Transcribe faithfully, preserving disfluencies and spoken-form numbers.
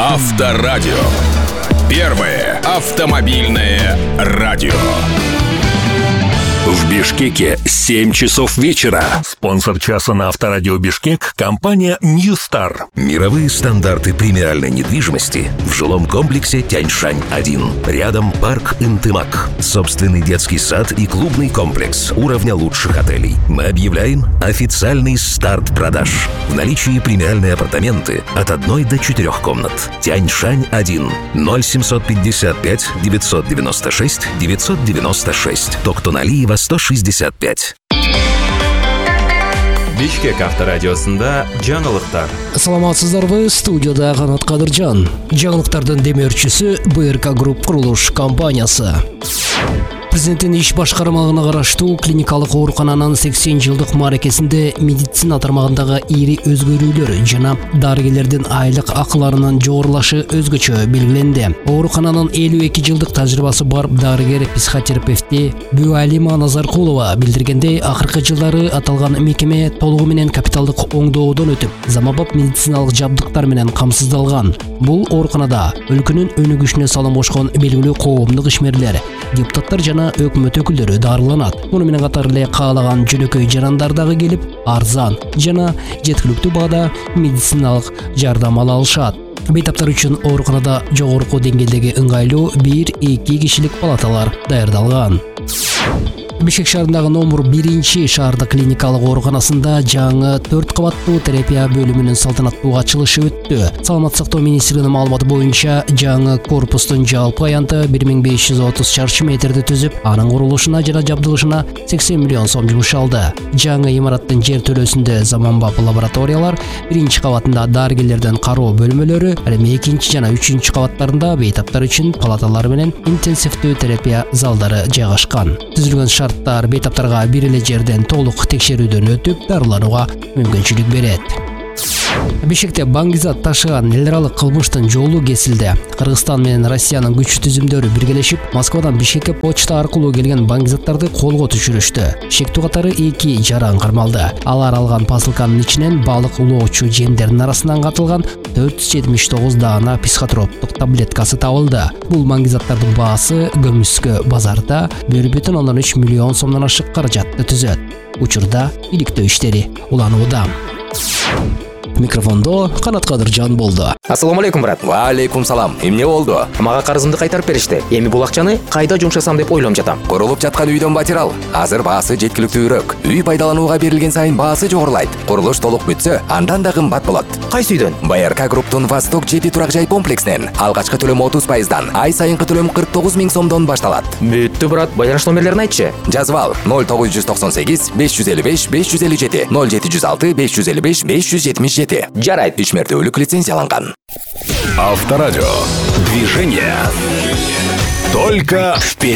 Авторадио. Первое автомобильное радио. В Бишкеке семь часов вечера. Спонсор часа на Авторадио Бишкек — компания Ньюстар. Мировые стандарты премиальной недвижимости в жилом комплексе Тяньшань один. Рядом парк Интымак. Собственный детский сад и клубный комплекс уровня лучших отелей. Мы объявляем официальный старт продаж. В наличии премиальные апартаменты от одной до четырех комнат. Тяньшань один. ноль семьсот пятьдесят пять девятьсот девяносто шесть девятьсот девяносто шесть. Токтоналиева сто шестьдесят пять. Бишкек авторадиосында жаңылыктар. Саламатсыздарбы, студияда Канат Кадыржан. Жаңылыктардын демеушүсү БРК Групп курулуш компаниясы. Президенттин иш башкармалыгына караштуу клиникалык оорукананын сексен жылдык мааракесинде медицина тармагындагы ири өзгөрүүлөр жана дарыгерлердин айлык акыларынын жогорулашы өзгөчө белгиленди. Оорукананын элүү эки жылдык тажрыйбасы бар дарыгер психотерапевти Бюалима Назаркулова билдиргендей, акыркы жылдары аталган мекеме толугу менен капиталдык оңдоодон өтүп, заманбап медициналык жабдыктар менен камсыздалган. Бул ооруканада өлкөнүн өнүгүшүнө салым кошкон белгилүү коомдук ишмерлер, депутаттар жана өкмөт өкүлдөрү дарыланат. Муну менен катар эле каалаган жөнөкөй жарандар дагы келип, арзан жана жеткиликтүү баада медициналык жардам ала алышат. Бейтаптар үчүн ооруканада жогорку деңгээлдеги ыңгайлуу бир эки кишилик палаталар даярдалган. Бишкек шаарындагы номер биринчи шаардык клиникалык ооруканасында жаңы төрт кабаттуу терапия бөлүмүнүн салтанаттуу ачылышы өттү. Саламаттык сактоо министрлигинин маалыматы боюнча, жаңы корпустун жалпы аянты бир миң беш жүз отуз чарчы метрди түзүп, анын курулушуна жана жабдылышына сексен миллион сом жумшалды. Жаңы имараттын жер төлөөсүндө заманбап лабораториялар, биринчи кабатында дарыгерлердин кароо бөлмөлөрү, эми экинчи жана үчүнчү кабаттарында бейтаптар үчүн палаталар менен интенсивдүү терапия залдары жайгашкан. Түзүлгөн шарттар бейтаптарга бир эле жерден толук текшерүүдөн өтүп, дарыланууга мүмкүнчүлүк берет. Бишкекте баңгизат ташыган эл аралык кылмыштын жолу кесилди. Кыргызстан менен Россиянын күч түзүмдөрү биргелешип, Москвадан Бишкекке почта аркылуу келген баңгизаттарды колго түшүрүштү. Шектүү катары эки жаран кармалды. Алар алган посылканын ичинен балык улоочу жемдердин арасынан катылган төрт жүз жетимиш тогуз даана психотроптук таблеткасы табылды. Бул баңгизаттардын баасы көмүскө базарда бир бүтүн ондон үч миллион сомдон ашык каражатты түзөт. Учурда иликтөө иштери уланууда. Микрофондо Канат Кадыржан болду. Ассаламу алейкум, брат. Ва алейкум салам. Эмне болду? Мага карызымды кайтарып беришти. Эми бул акчаны кайда жумшасам деп ойлоп жатам. Курулуп жаткан үйдөн материал. Азыр баасы жеткиликтүүрөөк. Үй пайдаланууга берилген сайын баасы жогорулайт. Курулуш толук бүтсө, андан да кымбат болот. Кайсы үйдөн? БРК Групптун Восток жети турак жай комплекснен алгачкы төлөм отуз пайыздан, ай сайынкы төлөм кырк тогуз миң сомдон башталат. Бүттү, брат. Байланыш номерлерин айтчы. Жазып ал: ноль тогуз жүз токсон сегиз беш жүз элүү беш беш жүз элүү жети, ноль жети жүз алты беш жүз элүү беш беш жүз жетимиш жети. Жарайт. Ишмердүүлүк лицензияланган. Авторадио. Движение. Только вперед.